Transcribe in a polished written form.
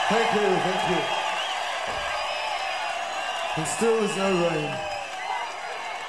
Thank you, thank you. And still there's no rain.